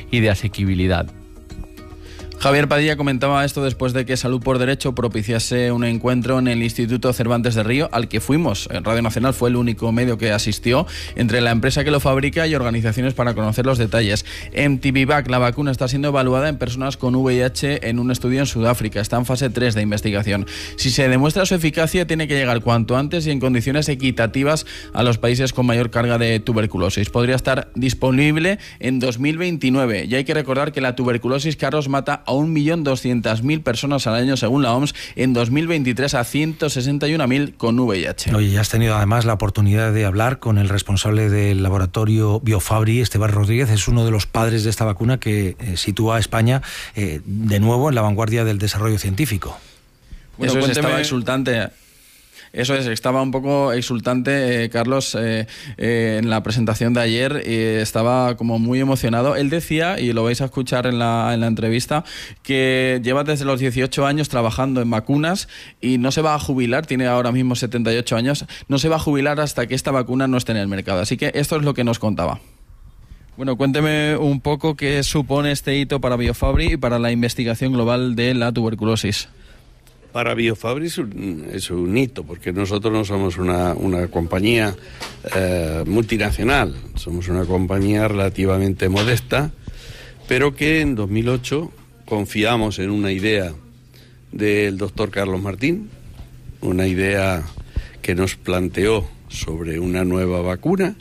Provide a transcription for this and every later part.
y de asequibilidad. Javier Padilla comentaba esto después de que Salud por Derecho propiciase un encuentro en el Instituto Cervantes de Río, al que fuimos. En Radio Nacional fue el único medio que asistió, entre la empresa que lo fabrica y organizaciones para conocer los detalles. mTBVac, la vacuna, está siendo evaluada en personas con VIH en un estudio en Sudáfrica. Está en fase 3 de investigación. Si se demuestra su eficacia, tiene que llegar cuanto antes y en condiciones equitativas a los países con mayor carga de tuberculosis. Podría estar disponible en 2029. Y hay que recordar que la tuberculosis, Carlos, mata a 1.200.000 personas al año según la OMS, en 2023 a 161.000 con VIH. Oye, ya has tenido además la oportunidad de hablar con el responsable del laboratorio Biofabri, Esteban Rodríguez. Es uno de los padres de esta vacuna que sitúa a España de nuevo en la vanguardia del desarrollo científico. Bueno, eso estaba exultante. Eso es, estaba un poco exultante, Carlos, en la presentación de ayer, estaba como muy emocionado. Él decía, y lo vais a escuchar en la entrevista, que lleva desde los 18 años trabajando en vacunas y no se va a jubilar, tiene ahora mismo 78 años, no se va a jubilar hasta que esta vacuna no esté en el mercado. Así que esto es lo que nos contaba. Bueno, cuénteme un poco qué supone este hito para Biofabri y para la investigación global de la tuberculosis. Para Biofabri es un hito, porque nosotros no somos una compañía multinacional, somos una compañía relativamente modesta, pero que en 2008 confiamos en una idea del doctor Carlos Martín, una idea que nos planteó sobre una nueva vacuna,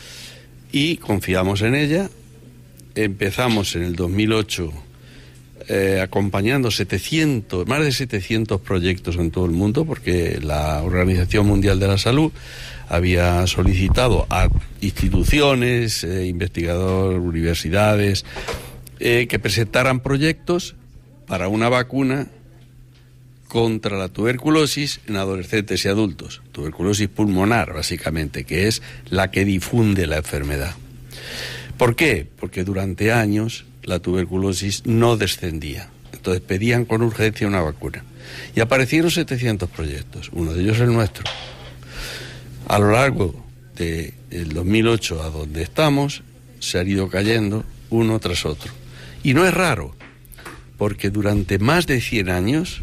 y confiamos en ella. Empezamos en el 2008 acompañando más de 700 proyectos en todo el mundo, porque la Organización Mundial de la Salud había solicitado a instituciones, investigadores, universidades, que presentaran proyectos para una vacuna contra la tuberculosis en adolescentes y adultos, tuberculosis pulmonar básicamente, que es la que difunde la enfermedad. ¿Por qué? Porque durante años la tuberculosis no descendía. Entonces pedían con urgencia una vacuna. Y aparecieron 700 proyectos, uno de ellos el nuestro. A lo largo del 2008 a donde estamos, se han ido cayendo uno tras otro. Y no es raro, porque durante más de 100 años,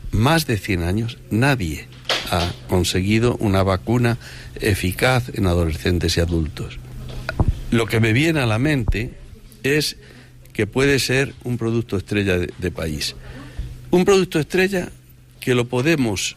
nadie ha conseguido una vacuna eficaz en adolescentes y adultos. Lo que me viene a la mente es que puede ser un producto estrella de país. Un producto estrella que lo podemos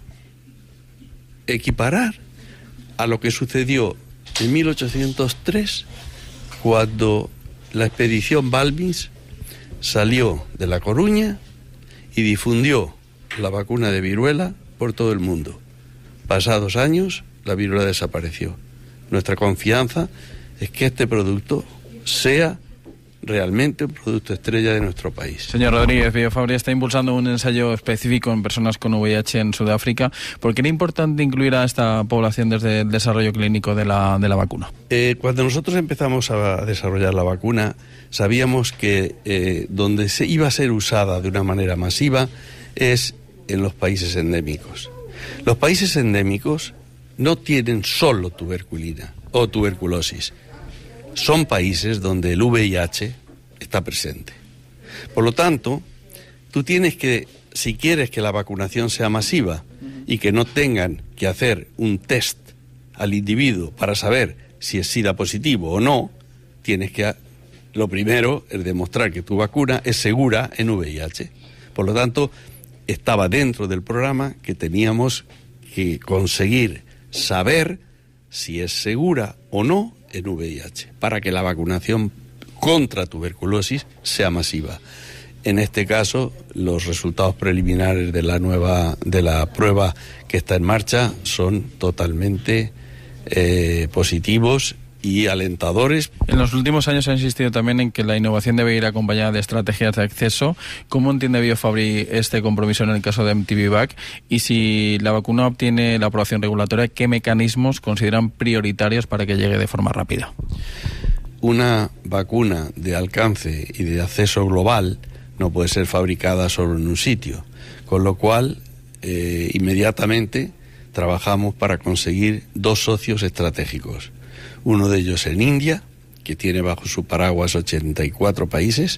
equiparar a lo que sucedió en 1803, cuando la expedición Balbins salió de La Coruña y difundió la vacuna de viruela por todo el mundo. Pasados años, la viruela desapareció. Nuestra confianza es que este producto sea realmente un producto estrella de nuestro país. Señor Rodríguez, Biofabri está impulsando un ensayo específico en personas con VIH en Sudáfrica. ¿Por qué era importante incluir a esta población desde el desarrollo clínico de la vacuna? Cuando nosotros empezamos a desarrollar la vacuna, sabíamos que donde se iba a ser usada de una manera masiva es en los países endémicos. Los países endémicos no tienen solo tuberculina o tuberculosis. Son países donde el VIH está presente. Por lo tanto, tú tienes que, si quieres que la vacunación sea masiva y que no tengan que hacer un test al individuo para saber si es SIDA positivo o no, tienes que, lo primero es demostrar que tu vacuna es segura en VIH. Por lo tanto, estaba dentro del programa que teníamos que conseguir saber si es segura o no en VIH, para que la vacunación contra tuberculosis sea masiva. En este caso, los resultados preliminares de la prueba que está en marcha son totalmente positivos y alentadores. En los últimos años se ha insistido también en que la innovación debe ir acompañada de estrategias de acceso. ¿Cómo entiende Biofabri este compromiso en el caso de mTBVac? Y si la vacuna obtiene la aprobación regulatoria, ¿qué mecanismos consideran prioritarios para que llegue de forma rápida? Una vacuna de alcance y de acceso global no puede ser fabricada solo en un sitio, con lo cual inmediatamente trabajamos para conseguir 2 socios estratégicos. Uno de ellos en India, que tiene bajo su paraguas 84 países,